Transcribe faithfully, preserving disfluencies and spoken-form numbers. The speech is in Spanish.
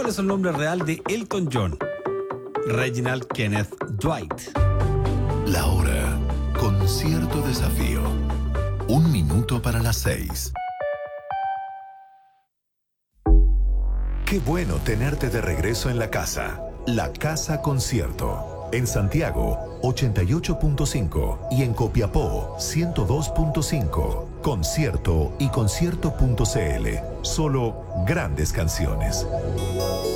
¿Cuál es el nombre real de Elton John? Reginald Kenneth Dwight. La hora con cierto desafío. Un minuto para las seis. Qué bueno tenerte de regreso en la casa. La Casa Concierto. En Santiago, ochenta y ocho punto cinco y en Copiapó, ciento dos punto cinco. Concierto y concierto punto c l. Solo grandes canciones.